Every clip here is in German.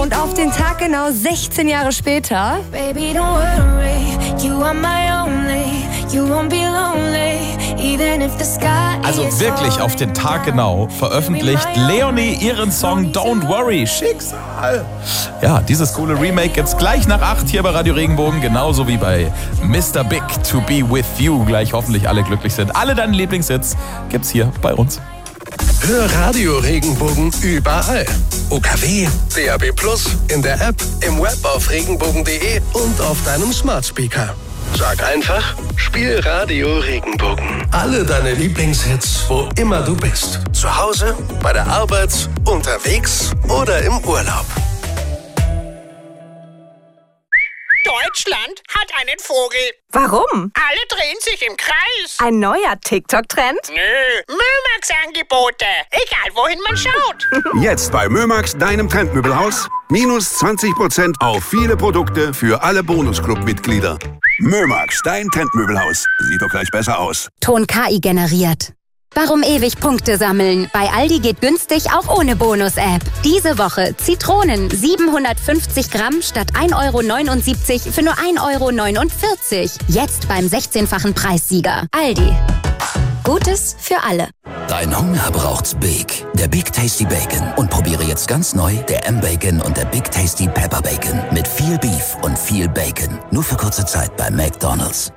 Und auf den Tag genau 16 Jahre später... Baby, don't worry, you are my only, you won't be lonely, even if the sky Also wirklich auf den Tag genau veröffentlicht Leonie ihren Song Don't Worry, Schicksal. Ja, dieses coole Remake gibt's gleich nach 8 hier bei Radio Regenbogen, genauso wie bei Mr. Big To Be With You. Gleich hoffentlich alle glücklich sind. Alle deine Lieblingshits gibt's hier bei uns. Hör Radio Regenbogen überall. UKW, DAB+, in der App, im Web auf regenbogen.de und auf deinem Smart Speaker. Sag einfach, spiel Radio Regenbogen. Alle deine Lieblingshits, wo immer du bist. Zu Hause, bei der Arbeit, unterwegs oder im Urlaub. Deutschland hat einen Vogel. Warum? Alle drehen sich im Kreis. Ein neuer TikTok-Trend? Nö, Mömax-Angebote. Egal, wohin man schaut. Jetzt bei Mömax, deinem Trendmöbelhaus, minus 20% auf viele Produkte für alle Bonusclub-Mitglieder. Mömax, dein Trendmöbelhaus. Sieht doch gleich besser aus. Ton KI generiert. Warum ewig Punkte sammeln? Bei Aldi geht günstig auch ohne Bonus-App. Diese Woche Zitronen 750 Gramm statt 1,79 € für nur 1,49 €. Jetzt beim 16-fachen Preissieger. Aldi. Gutes für alle. Dein Hunger braucht's Big. Der Big Tasty Bacon. Und probiere jetzt ganz neu der M-Bacon und der Big Tasty Pepper Bacon. Mit viel Beef und viel Bacon. Nur für kurze Zeit bei McDonald's.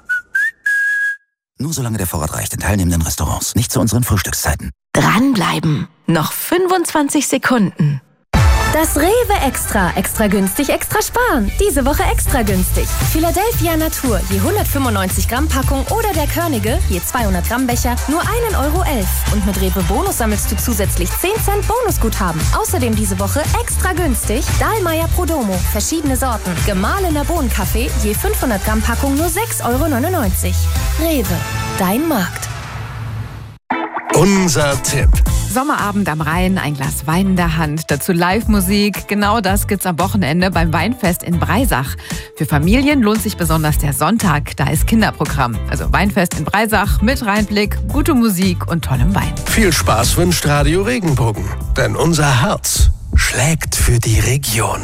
Nur solange der Vorrat reicht in teilnehmenden Restaurants. Nicht zu unseren Frühstückszeiten. Dranbleiben. Noch 25 Sekunden. Das Rewe Extra. Extra günstig, extra sparen. Diese Woche extra günstig. Philadelphia Natur, je 195 Gramm Packung oder der Körnige, je 200 Gramm Becher, nur 1,11 €. Und mit Rewe Bonus sammelst du zusätzlich 10 Cent Bonusguthaben. Außerdem diese Woche extra günstig Dahlmeier Prodomo, verschiedene Sorten. Gemahlener Bohnenkaffee, je 500 Gramm Packung, nur 6,99 €. Rewe, dein Markt. Unser Tipp. Sommerabend am Rhein, ein Glas Wein in der Hand, dazu Live-Musik. Genau das gibt's am Wochenende beim Weinfest in Breisach. Für Familien lohnt sich besonders der Sonntag, da ist Kinderprogramm. Also Weinfest in Breisach mit Rheinblick, gute Musik und tollem Wein. Viel Spaß wünscht Radio Regenbogen, denn unser Herz schlägt für die Region.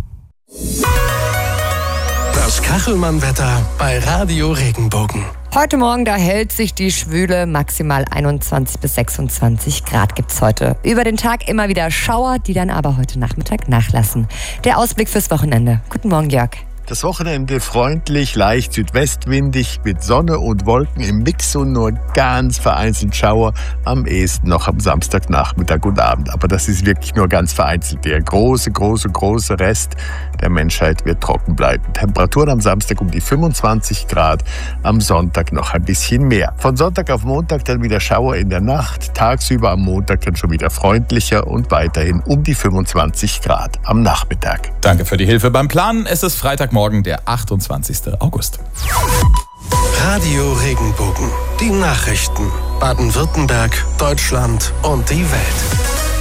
Das Kachelmann-Wetter bei Radio Regenbogen. Heute Morgen, da hält sich die Schwüle, maximal 21 bis 26 Grad gibt's heute. Über den Tag immer wieder Schauer, die dann aber heute Nachmittag nachlassen. Der Ausblick fürs Wochenende. Guten Morgen, Jörg. Das Wochenende freundlich, leicht südwestwindig mit Sonne und Wolken im Mix und nur ganz vereinzelt Schauer. Am ehesten noch am Samstagnachmittag und Abend. Aber das ist wirklich nur ganz vereinzelt. Der große Rest der Menschheit wird trocken bleiben. Temperaturen am Samstag um die 25 Grad, am Sonntag noch ein bisschen mehr. Von Sonntag auf Montag dann wieder Schauer in der Nacht. Tagsüber am Montag dann schon wieder freundlicher und weiterhin um die 25 Grad am Nachmittag. Danke für die Hilfe beim Planen. Es ist Freitagmorgen, der 28. August. Radio Regenbogen. Die Nachrichten. Baden-Württemberg, Deutschland und die Welt.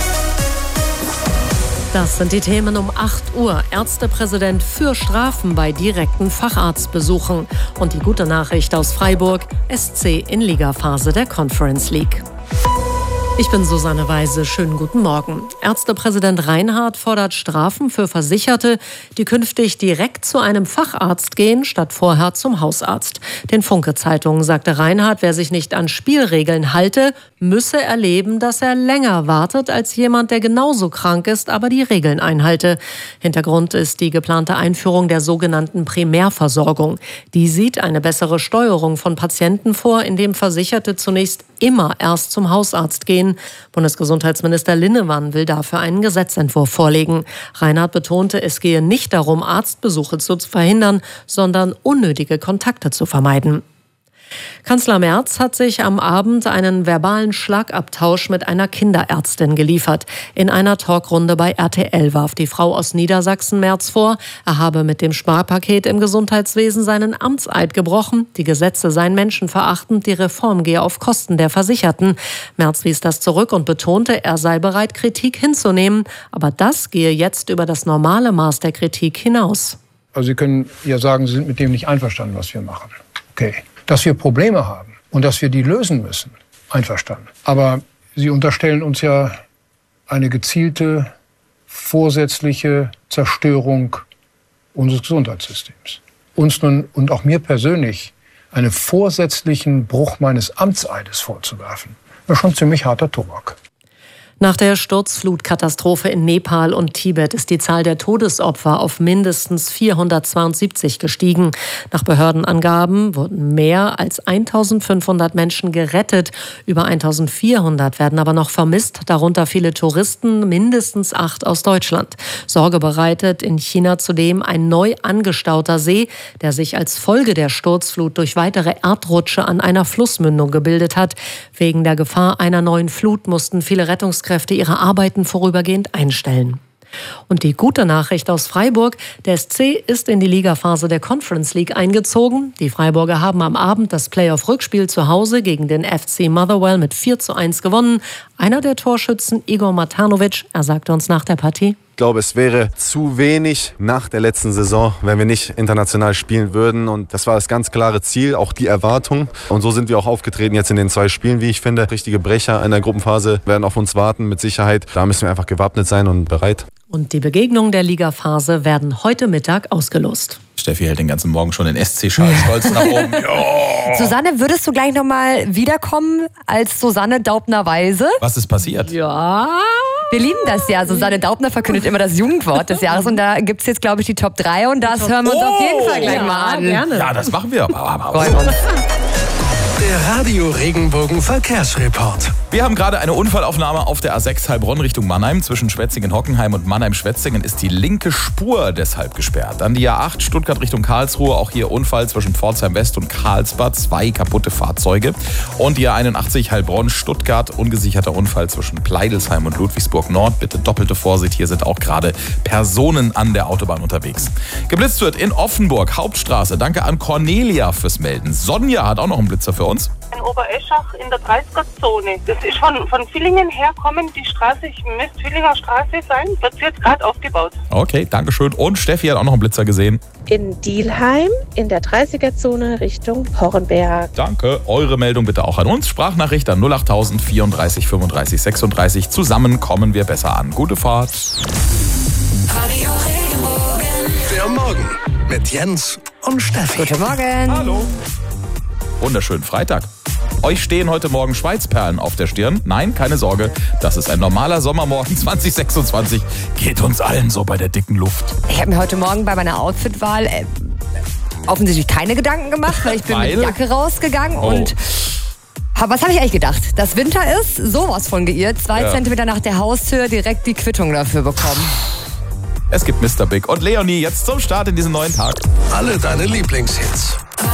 Das sind die Themen um 8 Uhr. Ärztepräsident für Strafen bei direkten Facharztbesuchen. Und die gute Nachricht aus Freiburg: SC in Ligaphase der Conference League. Ich bin Susanne Weise. Schönen guten Morgen. Ärztepräsident Reinhardt fordert Strafen für Versicherte, die künftig direkt zu einem Facharzt gehen, statt vorher zum Hausarzt. Den Funke-Zeitungen sagte Reinhardt, wer sich nicht an Spielregeln halte, müsse erleben, dass er länger wartet als jemand, der genauso krank ist, aber die Regeln einhalte. Hintergrund ist die geplante Einführung der sogenannten Primärversorgung. Die sieht eine bessere Steuerung von Patienten vor, indem Versicherte zunächst immer erst zum Hausarzt gehen. Bundesgesundheitsminister Linnemann will dafür einen Gesetzentwurf vorlegen. Reinhardt betonte, es gehe nicht darum, Arztbesuche zu verhindern, sondern unnötige Kontakte zu vermeiden. Kanzler Merz hat sich am Abend einen verbalen Schlagabtausch mit einer Kinderärztin geliefert. In einer Talkrunde bei RTL warf die Frau aus Niedersachsen Merz vor, er habe mit dem Sparpaket im Gesundheitswesen seinen Amtseid gebrochen, die Gesetze seien menschenverachtend, die Reform gehe auf Kosten der Versicherten. Merz wies das zurück und betonte, er sei bereit, Kritik hinzunehmen, aber das gehe jetzt über das normale Maß der Kritik hinaus. Also Sie können ja sagen, Sie sind mit dem nicht einverstanden, was wir machen. Okay. Dass wir Probleme haben und dass wir die lösen müssen, einverstanden. Aber Sie unterstellen uns ja eine gezielte vorsätzliche Zerstörung unseres Gesundheitssystems. Uns nun und auch mir persönlich einen vorsätzlichen Bruch meines Amtseides vorzuwerfen, das ist schon ziemlich harter Tobak. Nach der Sturzflutkatastrophe in Nepal und Tibet ist die Zahl der Todesopfer auf mindestens 472 gestiegen. Nach Behördenangaben wurden mehr als 1.500 Menschen gerettet. Über 1.400 werden aber noch vermisst, darunter viele Touristen, mindestens 8 aus Deutschland. Sorge bereitet in China zudem ein neu angestauter See, der sich als Folge der Sturzflut durch weitere Erdrutsche an einer Flussmündung gebildet hat. Wegen der Gefahr einer neuen Flut mussten viele Rettungskräfte ihre Arbeiten vorübergehend einstellen. Und die gute Nachricht aus Freiburg: Der SC ist in die Ligaphase der Conference League eingezogen. Die Freiburger haben am Abend das Playoff-Rückspiel zu Hause gegen den FC Motherwell mit 4:1 gewonnen. Einer der Torschützen, Igor Matanovic, er sagte uns nach der Partie: Ich glaube, es wäre zu wenig nach der letzten Saison, wenn wir nicht international spielen würden. Und das war das ganz klare Ziel, auch die Erwartung. Und so sind wir auch aufgetreten jetzt in den 2 Spielen, wie ich finde. Richtige Brecher in der Gruppenphase werden auf uns warten, mit Sicherheit. Da müssen wir einfach gewappnet sein und bereit. Und die Begegnungen der Ligaphase werden heute Mittag ausgelost. Steffi hält den ganzen Morgen schon den SC-Schal stolz nach oben. Ja. Susanne, würdest du gleich nochmal wiederkommen als Susanne Daubner-Weise? Was ist passiert? Ja. Wir lieben das ja. Susanne Daubner verkündet immer das Jugendwort des Jahres. Und da gibt es jetzt, glaube ich, die Top 3. Und das hören wir uns auf jeden Fall gleich mal an. Gerne. Ja, das machen wir. Der Radio Regenbogen Verkehrsreport. Wir haben gerade eine Unfallaufnahme auf der A6 Heilbronn Richtung Mannheim. Zwischen Schwetzingen-Hockenheim und Mannheim-Schwetzingen ist die linke Spur deshalb gesperrt. Dann die A8 Stuttgart Richtung Karlsruhe. Auch hier Unfall zwischen Pforzheim West und Karlsbad. 2 kaputte Fahrzeuge. Und die A81 Heilbronn-Stuttgart. Ungesicherter Unfall zwischen Pleidelsheim und Ludwigsburg Nord. Bitte doppelte Vorsicht. Hier sind auch gerade Personen an der Autobahn unterwegs. Geblitzt wird in Offenburg, Hauptstraße. Danke an Cornelia fürs Melden. Sonja hat auch noch einen Blitzer für uns. In Obereschach in der 30er-Zone. Das ist von Villingen her kommend die Straße, müsste Villinger Straße sein, wird jetzt gerade aufgebaut. Okay, danke schön. Und Steffi hat auch noch einen Blitzer gesehen. In Dielheim in der 30er-Zone Richtung Hornberg. Danke. Eure Meldung bitte auch an uns. Sprachnachricht an 08000 34 35 36. Zusammen kommen wir besser an. Gute Fahrt. Radio Regenbogen. Der Morgen mit Jens und Steffi. Guten Morgen. Hallo. Wunderschönen Freitag. Euch stehen heute Morgen Schweizperlen auf der Stirn. Nein, keine Sorge, das ist ein normaler Sommermorgen 2026. Geht uns allen so bei der dicken Luft. Ich habe mir heute Morgen bei meiner Outfitwahl offensichtlich keine Gedanken gemacht, weil ich bin mit Jacke rausgegangen und was habe ich eigentlich gedacht? Dass Winter ist, sowas von geirrt. 2 Zentimeter nach der Haustür direkt die Quittung dafür bekommen. Es gibt Mr. Big und Leonie jetzt zum Start in diesen neuen Tag. Alle deine Lieblingshits.